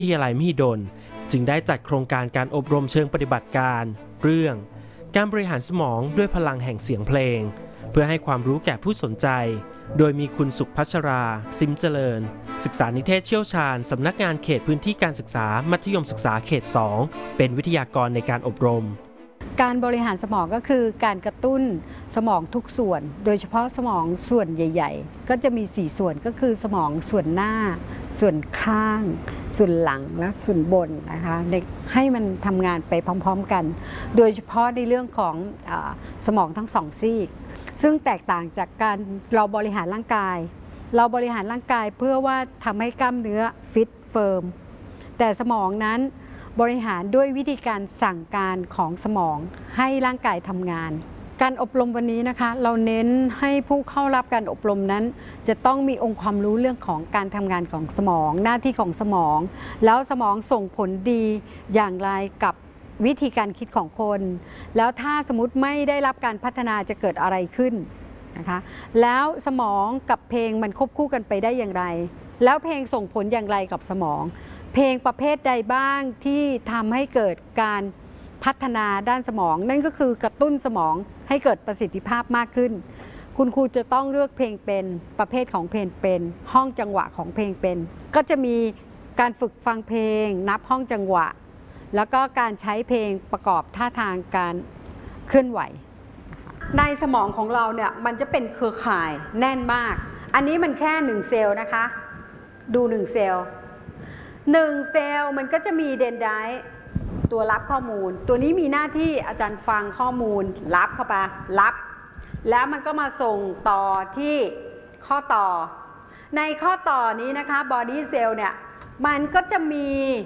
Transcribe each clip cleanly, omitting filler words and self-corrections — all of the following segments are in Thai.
วิทยาลัยมหิดลจึงได้จัดโครงการการอบรมเชิงปฏิบัติการเรื่องการบริหารสมองด้วยพลังแห่งเสียงเพลงเพื่อให้ความรู้แก่ผู้สนใจโดยมีคุณสุขพัชราซิมเจริญศึกษานิเทศเชี่ยวชาญสำนักงานเขตพื้นที่การศึกษามัธยมศึกษาเขต 2เป็นวิทยากรในการอบรมการบริหารสมองก็คือการกระตุ้นสมองทุกส่วนโดยเฉพาะสมองส่วนใหญ่ๆก็จะมี4ส่วนก็คือสมองส่วนหน้าส่วนข้างส่วนหลังและส่วนบนนะคะให้มันทำงานไปพร้อมๆกันโดยเฉพาะในเรื่องของสมองทั้งสองซีกซึ่งแตกต่างจากการเราบริหารร่างกายเพื่อว่าทำให้กล้ามเนื้อฟิตเฟิร์มแต่สมองนั้นบริหารด้วยวิธีการสั่งการของสมองให้ร่างกายทำงานการอบรมวันนี้นะคะเราเน้นให้ผู้เข้ารับการอบรมนั้นจะต้องมีองค์ความรู้เรื่องของการทำงานของสมองหน้าที่ของสมองแล้วสมองส่งผลดีอย่างไรกับวิธีการคิดของคนแล้วถ้าสมมติไม่ได้รับการพัฒนาจะเกิดอะไรขึ้นนะคะแล้วสมองกับเพลงมันควบคู่กันไปได้อย่างไรแล้วเพลงส่งผลอย่างไรกับสมองเพลงประเภทใดบ้างที่ทำให้เกิดการพัฒนาด้านสมองนั่นก็คือกระตุ้นสมองให้เกิดประสิทธิภาพมากขึ้นคุณครูจะต้องเลือกเพลงเป็นประเภทของเพลงเป็นห้องจังหวะของเพลงเป็นก็จะมีการฝึกฟังเพลงนับห้องจังหวะแล้วก็การใช้เพลงประกอบท่าทางการเคลื่อนไหวในสมองของเราเนี่ยมันจะเป็นเครือข่ายแน่นมากอันนี้มันแค่1เซลล์นะคะดู1เซลล์1เซลล์มันก็จะมีเดนไดต์ตัวรับข้อมูลตัวนี้มีหน้าที่อาจารย์ฟังข้อมูลรับเข้าไปรับแล้วมันก็มาส่งต่อที่ข้อต่อในข้อต่อนี้นะคะบอดี้เซลล์เนี่ยมันก็จะมี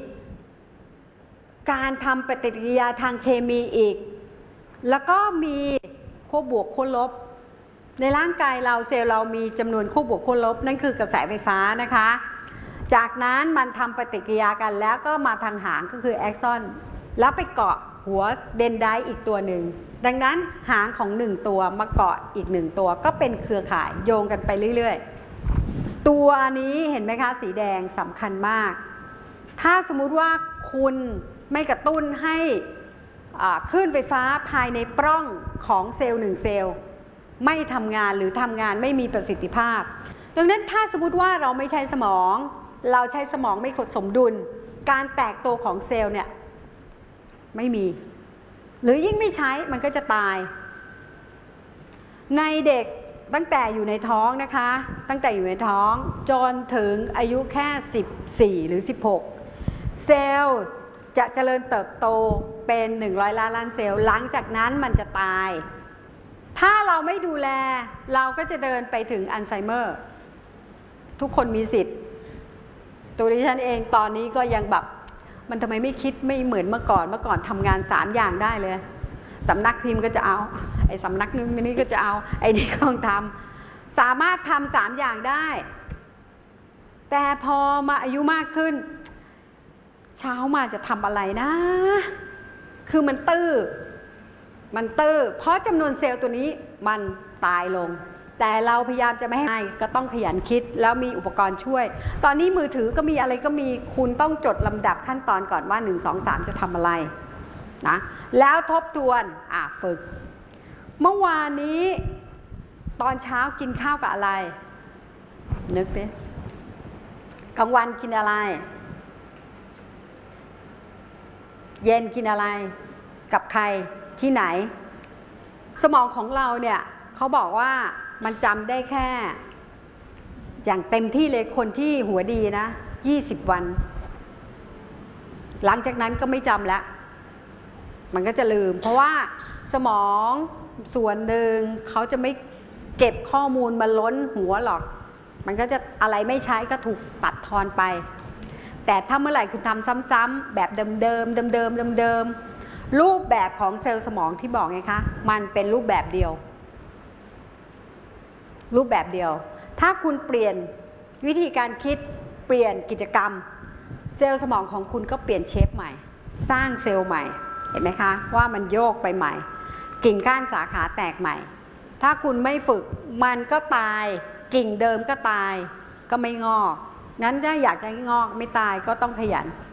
การทำปฏิกิริยาทางเคมีอีกแล้วก็มีขั้วบวกขั้วลบในร่างกายเราเซลล์เรามีจำนวนขั้วบวกขั้วลบนั่นคือกระแสไฟฟ้านะคะจากนั้นมันทำปฏิกิริยากันแล้วก็มาทางหางก็คือแอ็กซอนแล้วไปเกาะหัวเดนไดต์อีกตัวหนึ่งดังนั้นหางของ1ตัวมาเกาะอีก1ตัวก็เป็นเครือข่ายโยงกันไปเรื่อยๆตัวนี้เห็นไหมคะสีแดงสำคัญมากถ้าสมมุติว่าคุณไม่กระตุ้นให้คลื่นไฟฟ้าภายในปล้องของเซลล์1เซลล์ไม่ทำงานหรือทำงานไม่มีประสิทธิภาพดังนั้นถ้าสมมุติว่าเราไม่ใช้สมองเราใช้สมองไม่สมดุลการแตกตัวของเซลล์เนี่ยไม่มีหรือยิ่งไม่ใช้มันก็จะตายในเด็กตั้งแต่อยู่ในท้องนะคะตั้งแต่อยู่ในท้องจนถึงอายุแค่14หรือ16เซลล์จะเจริญเติบโตเป็น100ล้านเซลล์หลังจากนั้นมันจะตายถ้าเราไม่ดูแลเราก็จะเดินไปถึงอัลไซเมอร์ทุกคนมีสิทธิ์ตัวดิฉันเองตอนนี้ก็ยังแบบมันทำไมไม่คิดไม่เหมือนเมื่อก่อนทำงาน3อย่างได้เลยสำนักพิมพ์ก็จะเอาไอ้สำนักนี้ก็จะเอาไอ้นี่ก็ต้องทำสามารถทำ3อย่างได้แต่พอมาอายุมากขึ้นเช้ามาจะทำอะไรนะคือมันตื้อเพราะจำนวนเซลล์ตัวนี้มันตายลงแต่เราพยายามจะไม่ให้ก็ต้องขยันคิดแล้วมีอุปกรณ์ช่วยตอนนี้มือถือก็มีอะไรก็มีคุณต้องจดลำดับขั้นตอนก่อนว่า1 2 3จะทำอะไรนะแล้วทบทวนฝึกเมื่อวานนี้ตอนเช้ากินข้าวกับอะไรนึกดิกลางวันกินอะไรเย็นกินอะไรกับใครที่ไหนสมองของเราเนี่ยเขาบอกว่ามันจำได้แค่อย่างเต็มที่เลยคนที่หัวดีนะ20 วันหลังจากนั้นก็ไม่จำแล้วมันก็จะลืมเพราะว่าสมองส่วนหนึ่งเขาจะไม่เก็บข้อมูลมาล้นหัวหรอกมันก็จะอะไรไม่ใช้ก็ถูกตัดทอนไปแต่ถ้าเมื่อไหร่คุณทำซ้ำๆแบบเดิมรูปแบบของเซลล์สมองที่บอกไงคะมันเป็นรูปแบบเดียวถ้าคุณเปลี่ยนวิธีการคิดเปลี่ยนกิจกรรมเซลล์สมองของคุณก็เปลี่ยนเชฟใหม่สร้างเซลล์ใหม่เห็นไหมคะว่ามันโยกไปใหม่กิ่งก้านสาขาแตกใหม่ถ้าคุณไม่ฝึกมันก็ตายกิ่งเดิมก็ตายก็ไม่งอกงั้นถ้าอยากจะให้งอกไม่ตายก็ต้องขยัน